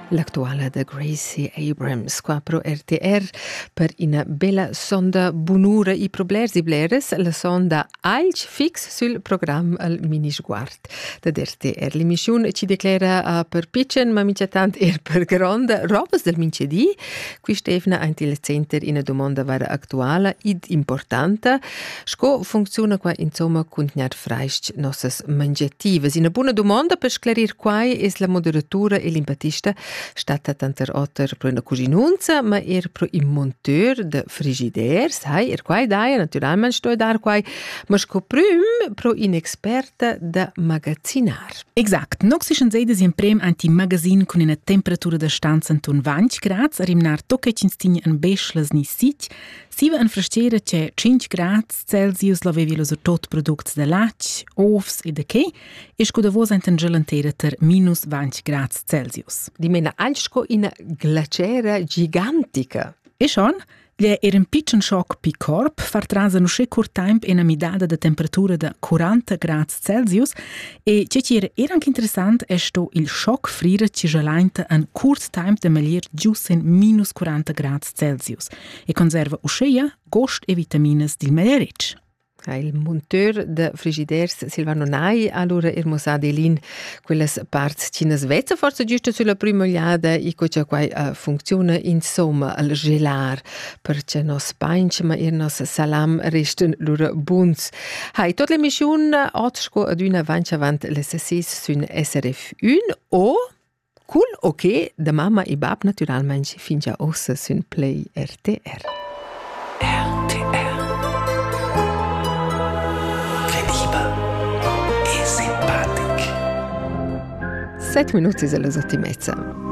L'attuale de Gracie Abrams, qua pro RTR, per una bella sonda bunura I problers I bleres, la sonda Alch fix sul programma al Minisguard de RTR. L'emissione ci declara per pitchen, ma mince tant per grande, robes del mincedì. Qui Stefana anche il center in una domanda vara attuale id importante. Sco funziona qua insomma cuntnar freist nossas mangiatives. Una buona domanda per sclarir quai es la moderatura e l'impatista stata tanter otter pro una cuginunza, ma pro I monteur de frigiders, quai daia naturalmente sto dar quai, ma sco prüm pro in experta de magazzinar. Exact. Nox ist sedes in prem anti magazin con una temperatura de stanza antun 20 grads, rimnar tocche cinstigna en beschles ni sit, siva en frascera che 5 grads Celsius la vevi los tot products de lach, ovs e de che, e sco da vos enten gelantera ter minus 20 grads Celsius. Di mena alsco in glaciera gigantica. E schon, gli era un pitchen shock pi corp, far trasa no sche curt temp e una midada de temperatura de 40 grads Celsius, e ce era anche interessant è sto il shock frira ci gelainta en curt temp de melier gius in minus 40 grads Celsius, e conserva usceia, gost e vitamines dil melieric. Il monteur de frigiders Silvano Nai, allora ermosa delin quelles parts cinas vezza forse giusto sulla prima oliada I cocia quai funziona insomma al gelar perché nos painch ma nos salam resten lura buns. Hai tot l'emission otschko ad una vancia le sessis sun SRF 1 o cool ok de mamma I bab naturalmente finja ossa sun Play RTR. RTR 7 minuti alle 8:30.